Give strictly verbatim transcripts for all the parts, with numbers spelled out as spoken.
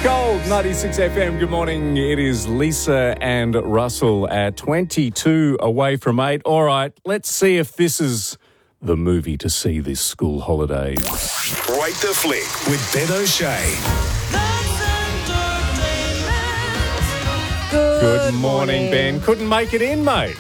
Gold, ninety-six F M. Good morning. It is Lisa and Russell at twenty-two away from eight. All right, let's see if this is the movie to see this school holiday. Break the Flick with Ben O'Shea. Good, Good morning, morning, Ben. Couldn't make it in, mate.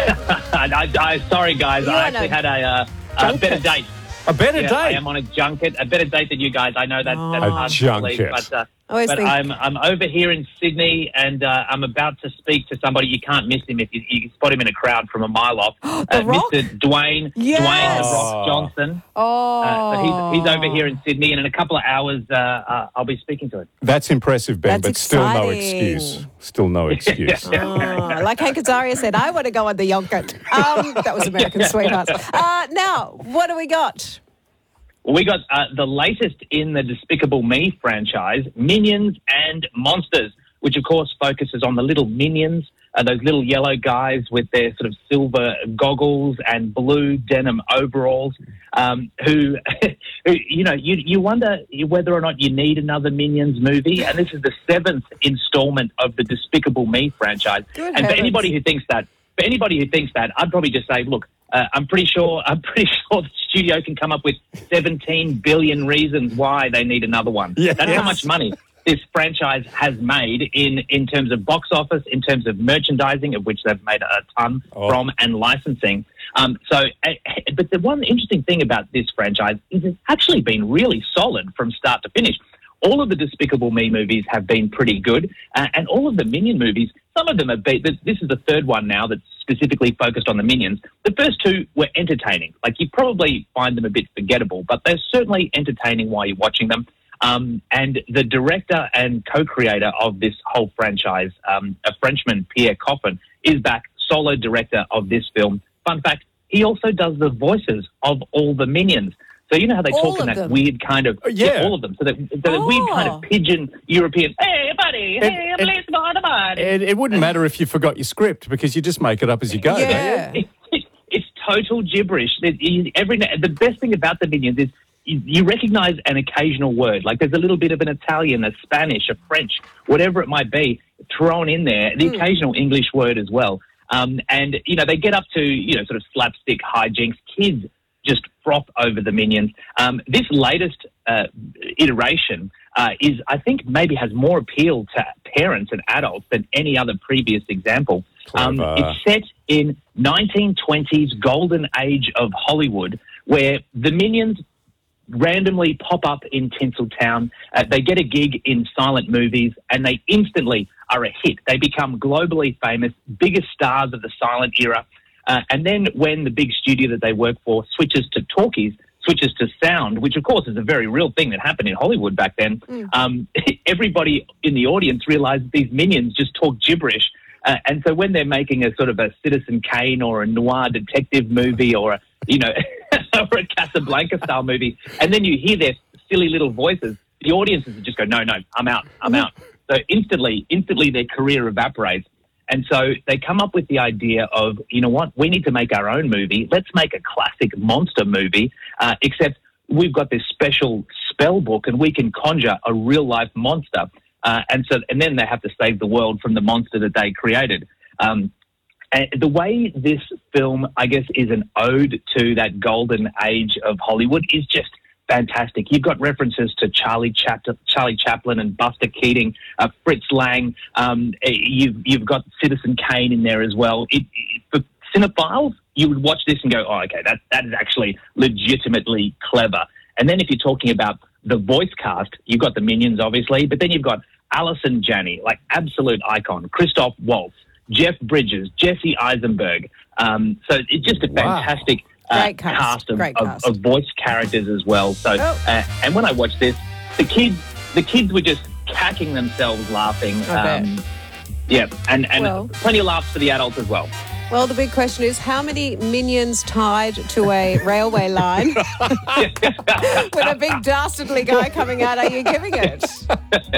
I, I, sorry, guys. You I on a actually had a, uh, a better date. A better Yeah, date? I am on a junket. A better date than you guys. I know that, Oh. that's A hard junket. to believe, but, uh, always but think- I'm I'm over here in Sydney, and uh, I'm about to speak to somebody. You can't miss him if you, you can spot him in a crowd from a mile off. The uh, Rock? Mister Dwayne, Yes! Dwayne The Rock Johnson. Oh. Uh, so he's, he's over here in Sydney, and in a couple of hours, uh, uh, I'll be speaking to him. That's impressive, Ben, That's but still no exciting. excuse. Still no excuse. Oh, like Hank Azaria said, I want to go on the yogurt. Um, that was American Sweethearts. Uh, now, what do we got? We got uh, the latest in the Despicable Me franchise, Minions and Monsters, which of course focuses on the little minions, uh, those little yellow guys with their sort of silver goggles and blue denim overalls, um, who, who, you know, you, you wonder whether or not you need another Minions movie. And this is the seventh installment of the Despicable Me franchise. Good and for heavens. anybody who thinks that, for anybody who thinks that, I'd probably just say, look, Uh, I'm pretty sure. I'm pretty sure the studio can come up with seventeen billion reasons why they need another one. Yes. That's how much money this franchise has made in in terms of box office, in terms of merchandising, of which they've made a ton Oh. from, and licensing. Um, so, uh, but the one interesting thing about this franchise is it's actually been really solid from start to finish. All of the Despicable Me movies have been pretty good, uh, and all of the Minion movies, some of them have been, this is the third one now that's specifically focused on the Minions. The first two were entertaining. Like, you probably find them a bit forgettable, but they're certainly entertaining while you're watching them. Um, and the director and co-creator of this whole franchise, um, a Frenchman, Pierre Coffin, is back, solo director of this film. Fun fact, he also does the voices of all the Minions. So you know how they All talk in of that them? weird kind of, yeah. all of them. So that, so that weird kind Oh. of pigeon European, hey, buddy, And- hey, and- please, body, body. It, it wouldn't matter if you forgot your script because you just make it up as you go. don't you? Yeah. It's, it's, it's total gibberish. It- it- Every, the best thing about the Minions is you, you recognise an occasional word. Like there's a little bit of an Italian, a Spanish, a French, whatever it might be, thrown in there. The occasional English word as well. Um, and, you know, they get up to, you know, sort of slapstick hijinks. Kids just froth over the Minions. Um, this latest uh, iteration uh, is, I think, maybe has more appeal to parents and adults than any other previous example. Um, Clever. it's set in nineteen twenties golden age of Hollywood, where the Minions randomly pop up in Tinseltown. Uh, they get a gig in silent movies, and they instantly are a hit. They become globally famous, biggest stars of the silent era. Uh, and then when the big studio that they work for switches to talkies, switches to sound, which of course is a very real thing that happened in Hollywood back then, um, everybody in the audience realized these Minions just talk gibberish. Uh, and so when they're making a sort of a Citizen Kane or a noir detective movie or a, you know, or a Casablanca style movie, and then you hear their silly little voices, the audiences just go, no, no, I'm out, I'm out. So instantly, instantly their career evaporates. And so they come up with the idea of, you know what, we need to make our own movie. Let's make a classic monster movie, uh, except we've got this special spell book and we can conjure a real-life monster. Uh, and so, and then they have to save the world from the monster that they created. Um, and the way this film, I guess, is an ode to that golden age of Hollywood is just fantastic. You've got references to Charlie, Chap- Charlie Chaplin and Buster Keating, uh, Fritz Lang. Um, you've you've got Citizen Kane in there as well. It, it, for cinephiles, you would watch this and go, "Oh, okay, that that is actually legitimately clever." And then if you're talking about the voice cast, you've got the Minions, obviously, but then you've got Alison Janney, like absolute icon, Christoph Waltz, Jeff Bridges, Jesse Eisenberg. Um, so it's just a Wow. fantastic. Uh, Great cast. cast, of, Great of, cast. of voice characters as well. So, Oh. uh, and when I watched this, the kids, the kids were just cacking themselves laughing. I bet. Um, yeah, and and Well. plenty of laughs for the adults as well. Well, the big question is how many minions tied to a railway line with a big dastardly guy coming out are you giving it?